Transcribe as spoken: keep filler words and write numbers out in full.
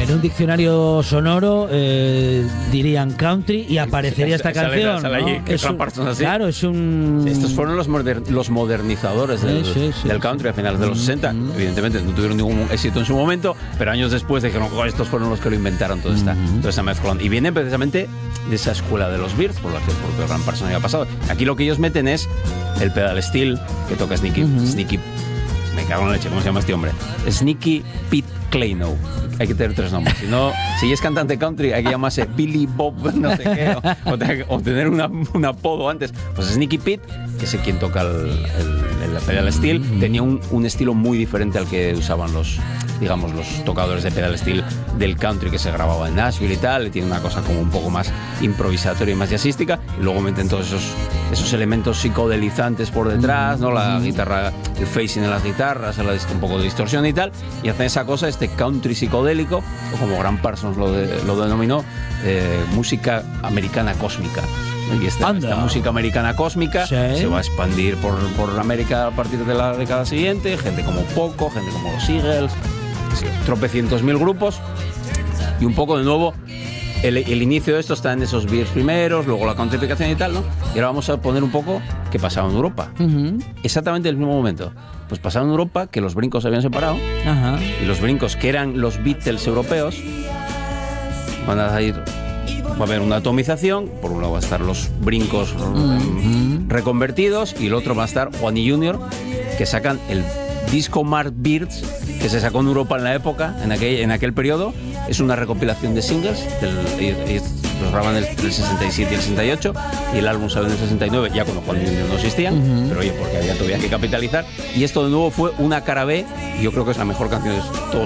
En un diccionario sonoro eh, dirían country y aparecería esta Sale- canción, sale ¿no? allí, que Es Gran un- Parsons así. Claro, es un... Estos fueron los, moder- los modernizadores del, Sí, sí, sí, del sí. country a finales de los sesenta. Evidentemente no tuvieron ningún éxito en su momento, pero años después dijeron que estos fueron los que lo inventaron toda esta, toda esta mezcla. Y vienen precisamente de esa escuela de los Byrds, por la que el propio Gran Parsons había pasado. Aquí lo que ellos meten es el pedal steel que toca Sneaky, Sneaky, me cago en la leche, ¿cómo se llama este hombre? Sneaky Pete Kleinow. Hay que tener tres nombres. Si no, si es cantante country, hay que llamarse Billy Bob, no sé qué, o, o tener- o tener una, un apodo antes. Pues Sneaky Pete, que es quien toca el, el, el pedal steel, tenía un, un estilo muy diferente al que usaban los, digamos, los tocadores de pedal steel del country que se grababa en Nashville y tal. Tiene una cosa como un poco más improvisatoria y más jazzística. Y luego meten todos esos, esos elementos psicodelizantes por detrás, ¿no? La guitarra, el facing en las guitarras, la dist- un poco de distorsión y tal. Y hacen esa cosa, este country psicodélico, o como Gran Parsons lo, de- lo denominó, eh, música americana cósmica. Y esta, Anda. esta música americana cósmica Sí. se va a expandir por, por América a partir de la década siguiente. Gente como Poco, gente como los Eagles, sí, tropecientos mil grupos. Y un poco de nuevo, el, el inicio de esto está en esos Beers primeros, luego la countrificación y tal, ¿no? Y ahora vamos a poner un poco qué pasaba en Europa. Ujú. Exactamente el mismo momento. Pues pasaba en Europa que los brincos se habían separado. Ajá. Y los brincos, que eran los Beatles europeos, van a ir. Va a haber una atomización. Por un lado va a estar los brincos mm, reconvertidos, y el otro va a estar Juan y Junior, que sacan el disco Mark Beards, que se sacó en Europa en la época, en aquel, en aquel periodo. Es una recopilación de singles. Del, ellos los graban el, el sesenta y siete y el sesenta y ocho, y el álbum sale en el sesenta y nueve, ya cuando Juan y Junior no existían. Uh-huh. Pero oye, porque había todavía que capitalizar. Y esto de nuevo fue una cara B. Y yo creo que es la mejor canción de todos